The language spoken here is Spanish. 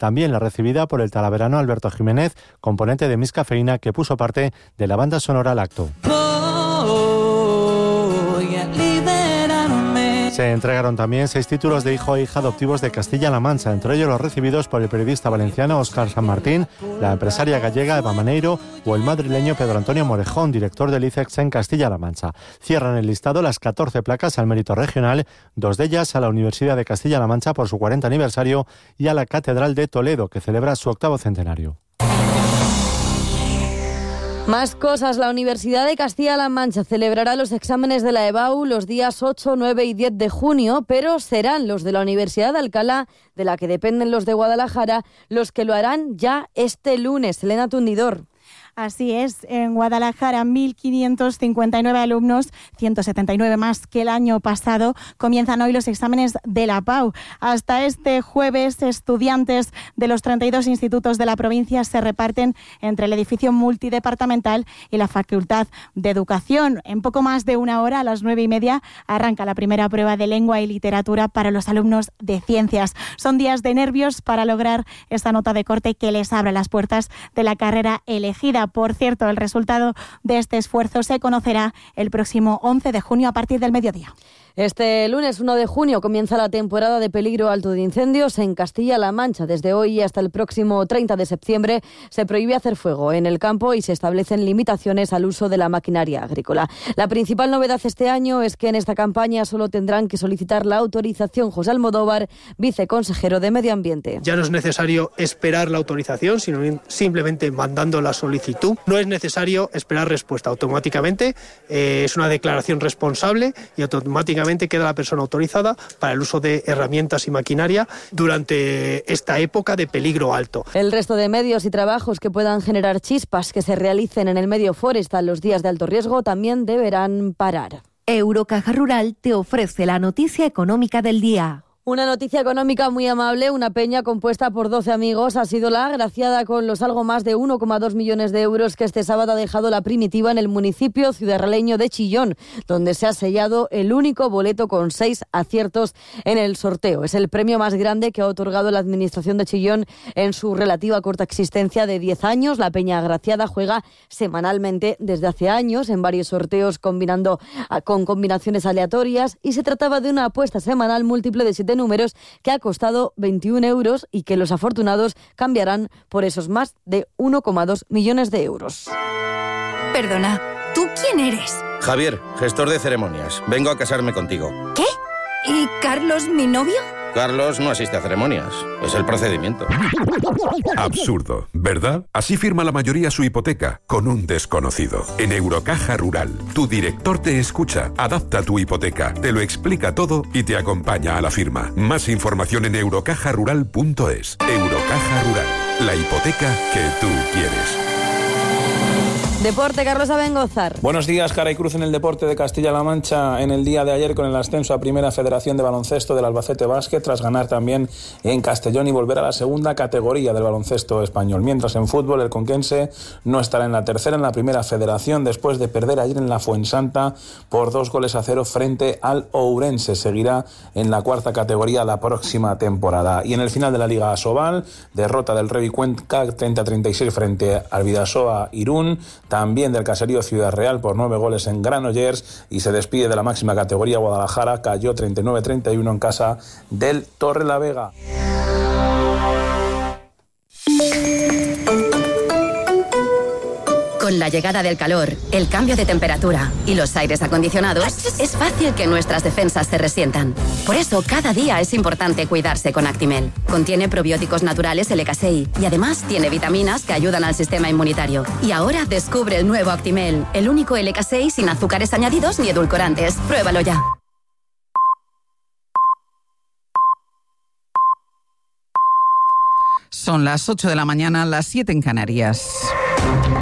también la recibida por el talaverano Alberto Jiménez, componente de Miss Cafeína, que puso parte de la banda sonora al acto. Se entregaron también 6 títulos de hijo e hija adoptivos de Castilla-La Mancha, entre ellos los recibidos por el periodista valenciano Óscar San Martín, la empresaria gallega Eva Maneiro o el madrileño Pedro Antonio Morejón, director del ICEX en Castilla-La Mancha. Cierran el listado las 14 placas al mérito regional, 2 de ellas a la Universidad de Castilla-La Mancha por su 40 aniversario y a la Catedral de Toledo, que celebra su 8º centenario. Más cosas. La Universidad de Castilla-La Mancha celebrará los exámenes de la EBAU los días 8, 9 y 10 de junio, pero serán los de la Universidad de Alcalá, de la que dependen los de Guadalajara, los que lo harán ya este lunes. Elena Tundidor. Así es, en Guadalajara 1.559 alumnos, 179 más que el año pasado, comienzan hoy los exámenes de la PAU. Hasta este jueves, estudiantes de los 32 institutos de la provincia se reparten entre el edificio multidepartamental y la Facultad de Educación. En poco más de una hora, a las 9:30, arranca la primera prueba de lengua y literatura para los alumnos de ciencias. Son días de nervios para lograr esta nota de corte que les abra las puertas de la carrera elegida. Por cierto, el resultado de este esfuerzo se conocerá el próximo 11 de junio a partir del mediodía. Este lunes 1 de junio comienza la temporada de peligro alto de incendios en Castilla-La Mancha. Desde hoy hasta el próximo 30 de septiembre se prohíbe hacer fuego en el campo y se establecen limitaciones al uso de la maquinaria agrícola. La principal novedad este año es que en esta campaña solo tendrán que solicitar la autorización. José Almodóvar, viceconsejero de Medio Ambiente. Ya no es necesario esperar la autorización, sino simplemente mandando la solicitud. No es necesario esperar respuesta. Automáticamente es una declaración responsable y automáticamente queda la persona autorizada para el uso de herramientas y maquinaria durante esta época de peligro alto. El resto de medios y trabajos que puedan generar chispas que se realicen en el medio forestal los días de alto riesgo también deberán parar. Eurocaja Rural te ofrece la noticia económica del día. Una noticia económica muy amable. Una peña compuesta por 12 amigos ha sido la agraciada con los algo más de 1,2 millones de euros que este sábado ha dejado la primitiva en el municipio ciudadraleño de Chillón, donde se ha sellado el único boleto con 6 aciertos en el sorteo. Es el premio más grande que ha otorgado la Administración de Chillón en su relativa corta existencia de 10 años. La peña agraciada juega semanalmente desde hace años en varios sorteos combinando con combinaciones aleatorias y se trataba de una apuesta semanal múltiple de 7 números que ha costado 21 euros y que los afortunados cambiarán por esos más de 1,2 millones de euros. Perdona, ¿tú quién eres? Javier, gestor de ceremonias. Vengo a casarme contigo. ¿Qué? ¿Y Carlos, mi novio? Carlos no asiste a ceremonias. Es el procedimiento. Absurdo, ¿verdad? Así firma la mayoría su hipoteca, con un desconocido. En Eurocaja Rural, tu director te escucha, adapta tu hipoteca, te lo explica todo y te acompaña a la firma. Más información en eurocajarural.es. Eurocaja Rural, la hipoteca que tú quieres. Deporte, Carlos Abengozar. Buenos días. Cara y cruz en el deporte de Castilla-La Mancha en el día de ayer con el ascenso a Primera Federación de Baloncesto del Albacete Basket, tras ganar también en Castellón y volver a la segunda categoría del baloncesto español. Mientras en fútbol el conquense no estará en la tercera, en la Primera Federación, después de perder ayer en la Fuensanta por 2-0 frente al Ourense. Seguirá en la cuarta categoría la próxima temporada. Y en el final de la Liga Asobal, derrota del Revi Cuenca 30-36 frente al Bidasoa Irún, también del Caserío Ciudad Real por 9 en Granollers, y se despide de la máxima categoría. Guadalajara cayó 39-31 en casa del Torrelavega. Con la llegada del calor, el cambio de temperatura y los aires acondicionados, es fácil que nuestras defensas se resientan. Por eso, cada día es importante cuidarse con Actimel. Contiene probióticos naturales LK6 y además tiene vitaminas que ayudan al sistema inmunitario. Y ahora descubre el nuevo Actimel, el único LK6 sin azúcares añadidos ni edulcorantes. Pruébalo ya. Son las 8 de la mañana, las 7 en Canarias.